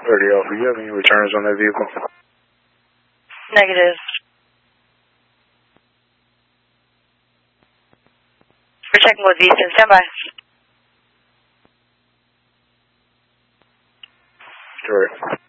30 Alpha, do you have any returns on that vehicle? Negative. We're checking with Visa. Stand by. Sure.